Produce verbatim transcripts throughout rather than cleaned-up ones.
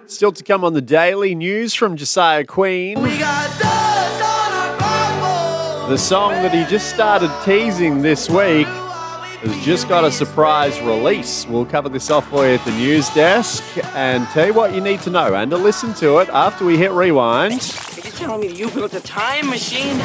Still to come on the Daily News from Josiah Queen. We got dust on our bubble. The song that he just started teasing this week has just got a surprise release. We'll cover this off for you at the news desk and tell you what you need to know and to listen to it after we hit rewind. Are you telling me you built a time machine?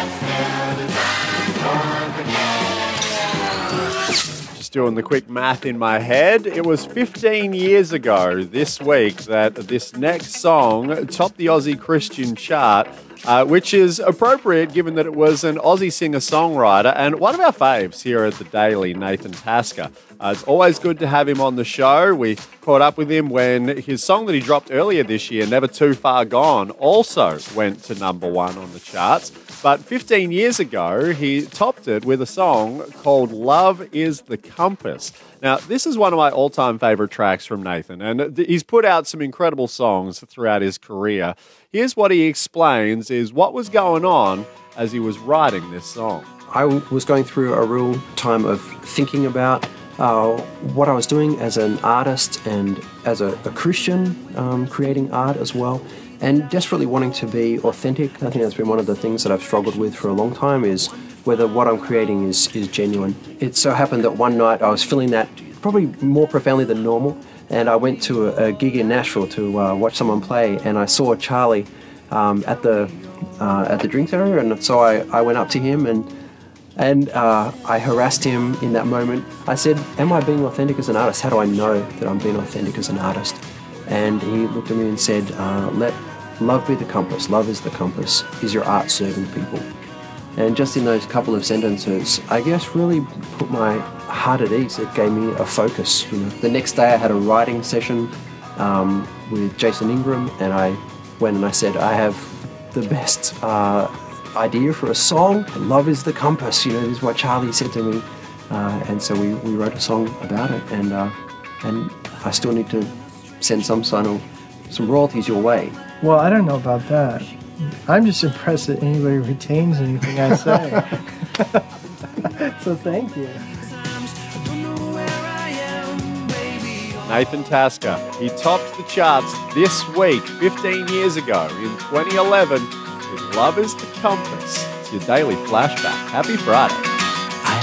Just doing the quick math in my head. It was fifteen years ago this week that this next song topped the Aussie Christian chart, uh, which is appropriate given that it was an Aussie singer-songwriter and one of our faves here at the Daily, Nathan Tasker. Uh, it's always good to have him on the show. We caught up with him when his song that he dropped earlier this year, Never Too Far Gone, also went to number one on the charts. But fifteen years ago, he topped it with a song called Love is the Compass. Now, this is one of my all-time favourite tracks from Nathan, and he's put out some incredible songs throughout his career. Here's what he explains is what was going on as he was writing this song. I was going through a real time of thinking about uh, what I was doing as an artist and as a, a Christian, um, creating art as well, and desperately wanting to be authentic. I think that's been one of the things that I've struggled with for a long time, is whether what I'm creating is, is genuine. It so happened that one night I was feeling that probably more profoundly than normal, and I went to a, a gig in Nashville to uh, watch someone play, and I saw Charlie um, at the uh, at the drinks area, and so I, I went up to him and and uh, I harassed him in that moment. I said, am I being authentic as an artist? How do I know that I'm being authentic as an artist? And he looked at me and said, uh, let love be the compass. Love is the compass. Is your art serving people? And just in those couple of sentences, I guess really put my heart at ease. It gave me a focus. You know, the next day I had a writing session um, with Jason Ingram, and I went and I said, I have the best uh, idea for a song. Love is the compass. You know, this is what Charlie said to me. Uh, and so we, we wrote a song about it, and uh, and I still need to send some sign of some royalties your way. Well, I don't know about that. I'm just impressed that anybody retains anything I say. So thank you. Nathan Tasker, he topped the charts this week, fifteen years ago, in twenty eleven, with Love is the Compass. It's your daily flashback. Happy Friday.